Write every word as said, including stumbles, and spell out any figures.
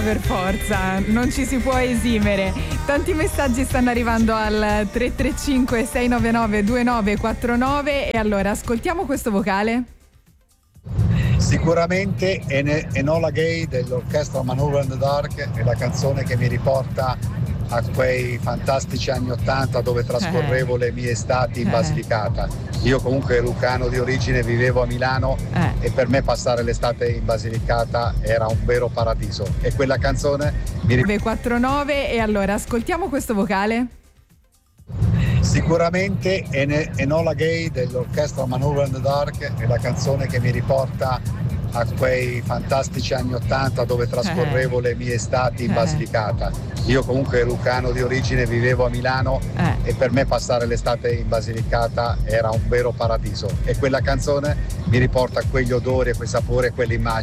Per forza, non ci si può esimere. Tanti messaggi stanno arrivando al tre tre cinque sei nove nove due nove quattro nove e allora ascoltiamo questo vocale. Sicuramente En- Enola Gay dell'orchestra Maneuver in the Dark è la canzone che mi riporta a quei fantastici anni ottanta dove trascorrevo le mie estati in Basilicata. Io comunque lucano di origine, vivevo a Milano Eh. e per me passare l'estate in Basilicata era un vero paradiso e quella canzone mi riporta nove quattro nove e allora ascoltiamo questo vocale. sicuramente En- Enola Gay dell'orchestra Maneuver in the Dark è la canzone che mi riporta a quei fantastici anni ottanta dove trascorrevo le mie estati in Basilicata. Io comunque lucano di origine, vivevo a Milano Eh. e per me passare l'estate in Basilicata era un vero paradiso e quella canzone mi riporta a quegli odori, a quei sapori, a quelle immagini.